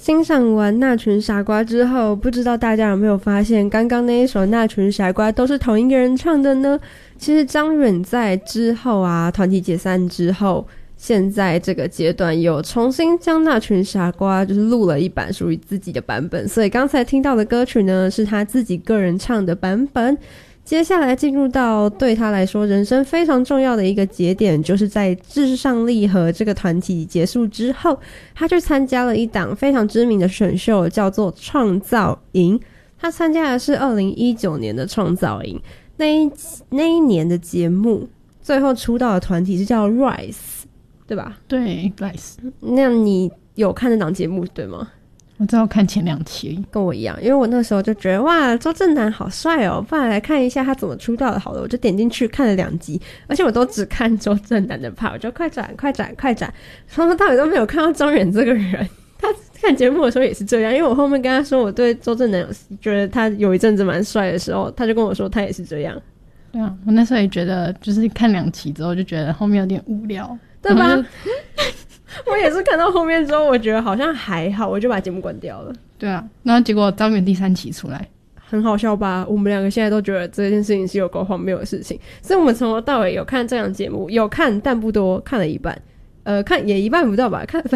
欣赏完那群傻瓜之后，不知道大家有没有发现，刚刚那一首那群傻瓜都是同一个人唱的呢？其实张远在之后啊，团体解散之后，现在这个阶段有重新将那群傻瓜就是录了一版属于自己的版本，所以刚才听到的歌曲呢是他自己个人唱的版本。接下来进入到对他来说人生非常重要的一个节点，就是在至上励合这个团体结束之后，他去参加了一档非常知名的选秀，叫做创造营。他参加的是2019年的创造营，那一年的节目最后出道的团体是叫 Rise， 对吧？ 对 Rise。 那你有看那档节目对吗？ 我只有看前2期， 跟我一样，因为我那时候就觉得哇，周震南好帅哦，不然来看一下他怎么出道的好了。我就点进去看了2集，而且我都只看周震南的 part， 我就快转，从头到尾都没有看到张远这个人。他看节目的时候也是这样，因为我后面跟他说我对周震南觉得他有一阵子蛮帅的时候，他就跟我说他也是这样。 对啊，我那时候也觉得，就是看2期之后就觉得后面有点无聊， 对吧？我也是看到后面之后，我觉得好像还好，我就把节目关掉了。 对啊，然后结果张远第3期出来， 很好笑吧？我们2个现在都觉得这件事情是有够荒谬的事情，所以我们从头到尾有看这档节目，有看但不多，看了一半，看也一半不到吧，看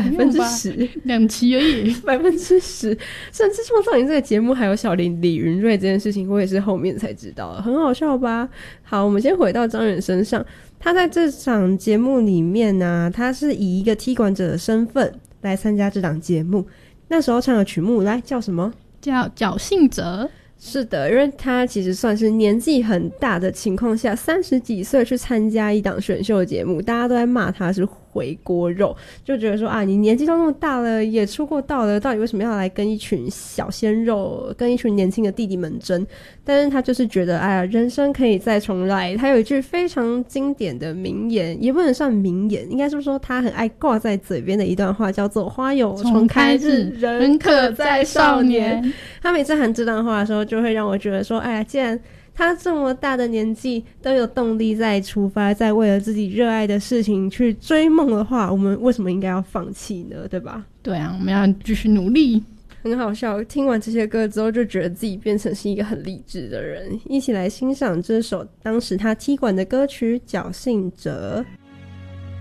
10%，2 期而已 10%，甚至创造营这个节目还有小林李云瑞这件事情，我也是后面才知道的，很好笑吧？好，我们先回到张远身上，他在这场节目里面呢，他是以一个踢馆者的身份来参加这档节目。那时候唱的曲目来叫什么？ 叫侥幸者。 是的，因为他其实算是年纪很大的情况下，30几岁去参加一档选秀节目，大家都在骂他是回锅肉，就觉得说啊，你年纪都那么大了，也出过道了，到底为什么要来跟一群小鲜肉，跟一群年轻的弟弟们争？但是他就是觉得，哎呀，人生可以再重来。他有一句非常经典的名言，也不能算名言，应该是说他很爱挂在嘴边的一段话，叫做“花有重开日，人可再少年”。他每次喊这段话的时候，就会让我觉得说，哎呀，既然他这么大的年纪都有动力在出发，在为了自己热爱的事情去追梦的话，我们为什么应该要放弃呢？对吧？ 对啊，我们要继续努力。 很好笑，听完这些歌之后就觉得自己变成是一个很励志的人。一起来欣赏这首当时他踢馆的歌曲《侥幸者》。